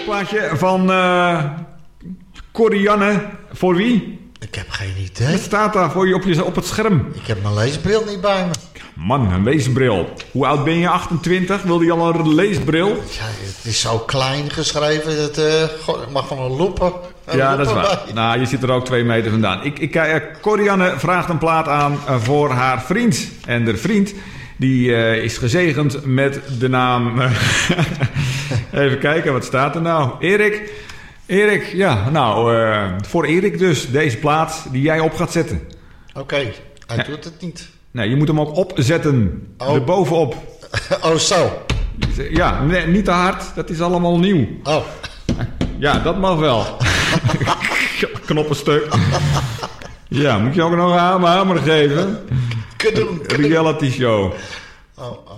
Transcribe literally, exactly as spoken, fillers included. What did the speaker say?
Plaatje van uh, Corianne. Voor wie? Ik heb geen idee. Wat staat daar voor je op, je op het scherm? Ik heb mijn leesbril niet bij me. Man, een leesbril. Hoe oud ben je? achtentwintig? Wilde je al een leesbril? Ja, het is zo klein geschreven. Dat uh, mag van een loepen. Een ja, loepen dat is waar. bij. Nou, je zit er ook twee meter vandaan. Ik, ik, uh, Corianne vraagt een plaat aan uh, voor haar vriend. En de vriend die uh, is gezegend met de naam... Uh, even kijken, wat staat er nou? Erik. Erik, ja, nou, uh, voor Erik dus. Deze plaat die jij op gaat zetten. Oké, okay, hij ja. doet het niet. Nee, je moet hem ook opzetten. Oh. Erbovenop. Oh, zo. Ja, nee, niet te hard. Dat is allemaal nieuw. Oh. Ja, dat mag wel. Knoppenstuk. Ja, moet je ook nog een hamer geven? Kadoen, kadoen. Reality show. Oh,